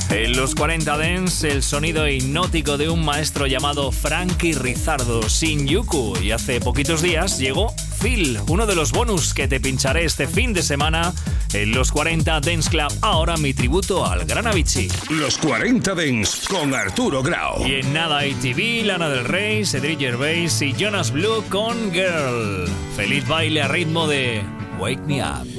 En los 40 Dance, el sonido hipnótico de un maestro llamado Frankie Rizardo, Shinjuku. Y hace poquitos días llegó Phil, uno de los bonus que te pincharé este fin de semana en los 40 Dance Club. Ahora mi tributo al gran Avicii. Los 40 Dance con Arturo Grau. Y en nada ITV, Lana del Rey, Cedric Gervais y Jonas Blue con Girl. Feliz baile a ritmo de Wake Me Up.